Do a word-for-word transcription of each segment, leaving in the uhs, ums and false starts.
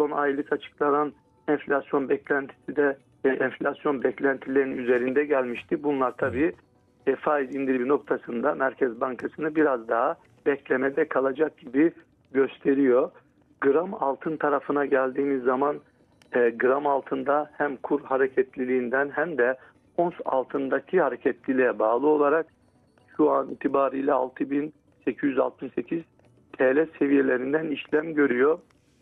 son aylık açıklanan enflasyon beklentisi de e, enflasyon beklentilerinin üzerinde gelmişti. Bunlar tabii e, faiz indirimi noktasında Merkez Bankası'nı biraz daha beklemede kalacak gibi gösteriyor. Gram altın tarafına geldiğimiz zaman e, gram altında hem kur hareketliliğinden hem de ons altındaki hareketliliğe bağlı olarak şu an itibariyle altı bin sekiz yüz altmış sekiz T L seviyelerinden işlem görüyor.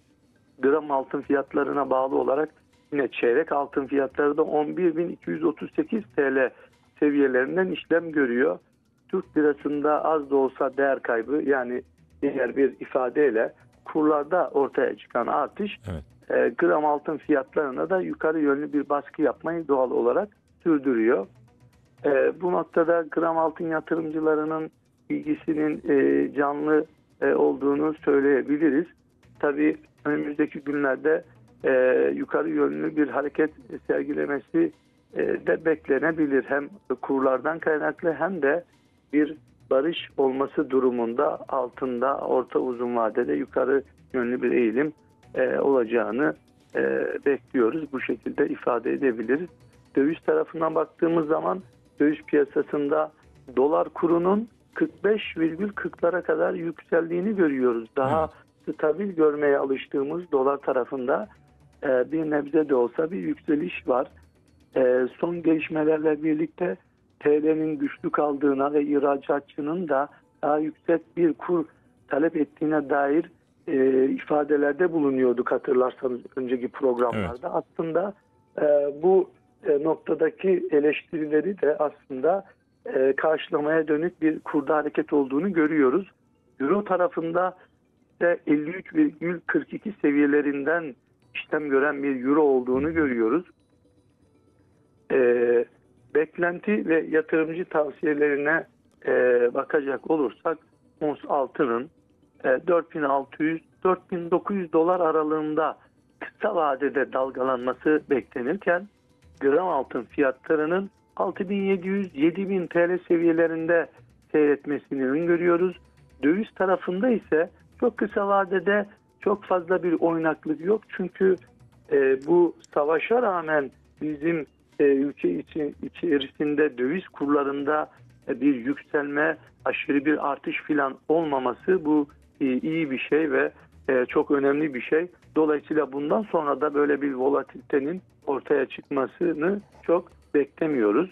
Gram altın fiyatlarına bağlı olarak yine çeyrek altın fiyatları da on bir bin iki yüz otuz sekiz T L seviyelerinden işlem görüyor. Türk lirasında az da olsa değer kaybı, yani diğer bir ifadeyle kurlarda ortaya çıkan artış evet. e, gram altın fiyatlarına da yukarı yönlü bir baskı yapmayı doğal olarak sürdürüyor. E, bu noktada gram altın yatırımcılarının ilgisinin e, canlı e, olduğunu söyleyebiliriz. Tabii önümüzdeki günlerde e, yukarı yönlü bir hareket sergilemesi e, de beklenebilir. Hem kurlardan kaynaklı hem de bir barış olması durumunda altında orta uzun vadede yukarı yönlü bir eğilim e, olacağını e, bekliyoruz. Bu şekilde ifade edebiliriz. Döviz tarafına baktığımız zaman döviz piyasasında dolar kurunun kırk beş virgül kırklara kadar yükseldiğini görüyoruz. Daha evet. stabil görmeye alıştığımız dolar tarafında e, bir nebze de olsa bir yükseliş var. E, son gelişmelerle birlikte T L'nin güçlü kaldığına ve ihracatçının da daha yüksek bir kur talep ettiğine dair e, ifadelerde bulunuyorduk hatırlarsanız önceki programlarda. Evet. Aslında e, bu e, noktadaki eleştirileri de aslında e, karşılamaya dönük bir kurda hareket olduğunu görüyoruz. Euro tarafında de elli üç virgül kırk iki seviyelerinden işlem gören bir euro olduğunu görüyoruz. E, beklenti ve yatırımcı tavsiyelerine e, bakacak olursak ons altının e, dört bin altı yüz dört bin dokuz yüz dolar aralığında kısa vadede dalgalanması beklenirken gram altın fiyatlarının altı bin yedi yüz yedi bin T L seviyelerinde seyretmesini öngörüyoruz. Döviz tarafında ise çok kısa vadede çok fazla bir oynaklık yok. Çünkü e, bu savaşa rağmen bizim e, ülke içi, içerisinde döviz kurlarında e, bir yükselme, aşırı bir artış filan olmaması bu e, iyi bir şey ve e, çok önemli bir şey. Dolayısıyla bundan sonra da böyle bir volatilitenin ortaya çıkmasını çok beklemiyoruz.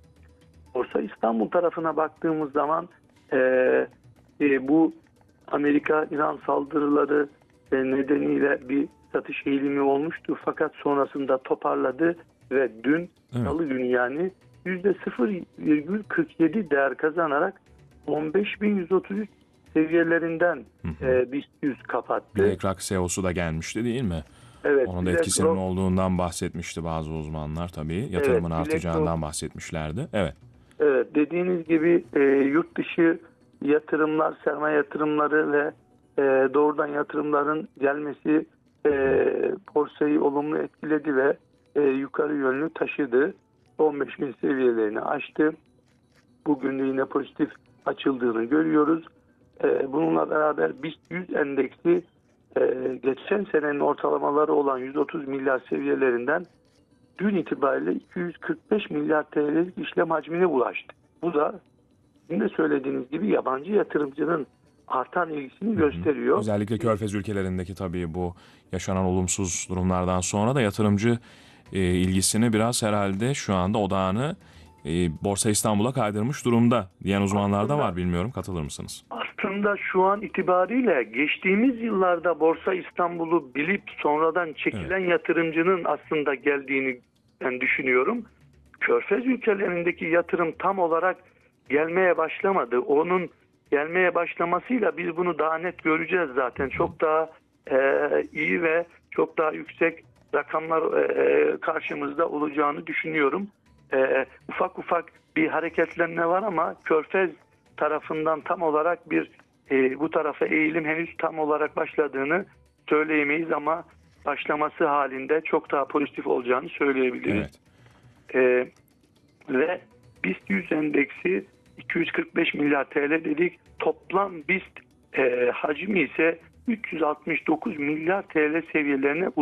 Borsa İstanbul tarafına baktığımız zaman e, e, bu Amerika-İran saldırıları e, nedeniyle bir satış eğilimi olmuştu. Fakat sonrasında toparladı ve dün evet. Salı günü yani yüzde sıfır virgül kırk yedi değer kazanarak on beş bin yüz otuz üç seviyelerinden hı hı. E, BIST yüz kapattı. BlackRock C E O'su da gelmişti değil mi? Evet. Onun da etkisinin Rock... olduğundan bahsetmişti bazı uzmanlar tabii. Yatırımın evet, artacağından Rock... bahsetmişlerdi. Evet. Evet, dediğiniz gibi e, yurt dışı yatırımlar, sermaye yatırımları ve e, doğrudan yatırımların gelmesi e, borsayı olumlu etkiledi ve e, yukarı yönlü taşıdı. on beş bin seviyelerini aştı. Bugün de yine pozitif açıldığını görüyoruz. E, bununla beraber BIST yüz endeksi e, geçen senenin ortalamaları olan yüz otuz milyar seviyelerinden dün itibariyle iki yüz kırk beş milyar T L'lik işlem hacmine ulaştı. Bu da sizin de söylediğiniz gibi yabancı yatırımcının artan ilgisini gösteriyor. Özellikle Körfez ülkelerindeki tabii bu yaşanan olumsuz durumlardan sonra da yatırımcı e, ilgisini biraz herhalde şu anda odağını e, Borsa İstanbul'a kaydırmış durumda diyen uzmanlar da var. Bilmiyorum, katılır mısınız? Aslında şu an itibariyle geçtiğimiz yıllarda Borsa İstanbul'u bilip sonradan çekilen evet. yatırımcının aslında geldiğini ben düşünüyorum. Körfez ülkelerindeki yatırım tam olarak gelmeye başlamadı. Onun gelmeye başlamasıyla biz bunu daha net göreceğiz zaten. Çok daha e, iyi ve çok daha yüksek rakamlar e, karşımızda olacağını düşünüyorum. E, ufak ufak bir hareketlenme var ama Körfez tarafından tam olarak bir e, bu tarafa eğilim henüz tam olarak başladığını söyleyemeyiz ama başlaması halinde çok daha pozitif olacağını söyleyebiliriz. Evet. E, ve BIST yüz endeksi iki yüz kırk beş milyar T L dedik. Toplam BIST e, hacmi ise üç yüz altmış dokuz milyar T L seviyelerine